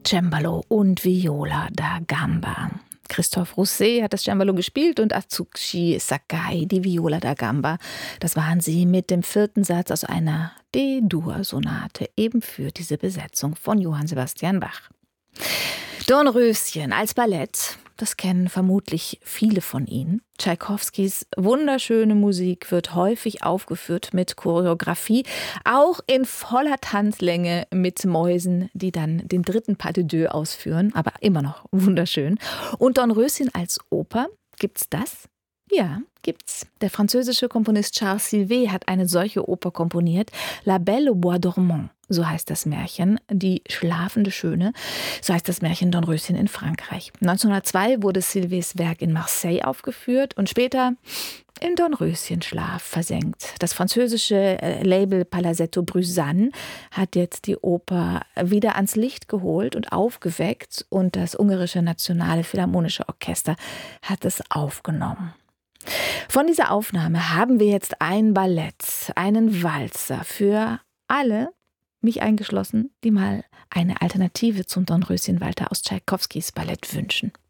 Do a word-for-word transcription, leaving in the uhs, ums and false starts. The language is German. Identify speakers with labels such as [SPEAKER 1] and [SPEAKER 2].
[SPEAKER 1] Cembalo und Viola da Gamba. Christophe Rousset hat das Cembalo gespielt und Atsushi Sakai die Viola da Gamba. Das waren sie mit dem vierten Satz aus einer D-Dur-Sonate, eben für diese Besetzung von Johann Sebastian Bach. Dornröschen als Ballett, das kennen vermutlich viele von Ihnen. Tschaikowskis wunderschöne Musik wird häufig aufgeführt mit Choreografie, auch in voller Tanzlänge mit Mäusen, die dann den dritten Pas de deux ausführen, aber immer noch wunderschön. Und Dornröschen als Oper, gibt's das? Ja, gibt's. Der französische Komponist Charles Sylvet hat eine solche Oper komponiert, La Belle au Bois dormant. So heißt das Märchen, die schlafende Schöne. So heißt das Märchen Dornröschen in Frankreich. neunzehnhundertzwei wurde Sylvets Werk in Marseille aufgeführt und später in Dornröschenschlaf versenkt. Das französische Label Palazzetto Bruzane hat jetzt die Oper wieder ans Licht geholt und aufgeweckt und das ungarische Nationale Philharmonische Orchester hat es aufgenommen. Von dieser Aufnahme haben wir jetzt ein Ballett, einen Walzer für alle, mich eingeschlossen, die mal eine Alternative zum Dornröschenwalzer aus Tschaikowskis Ballett wünschen.